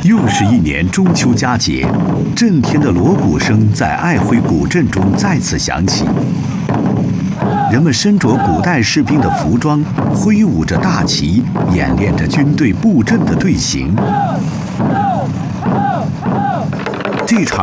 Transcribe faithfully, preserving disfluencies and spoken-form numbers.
又是一年中秋佳节，震天的锣鼓声在爱辉古镇中再次响起。人们身着古代士兵的服装，挥舞着大旗，演练着军队布阵的队形。这场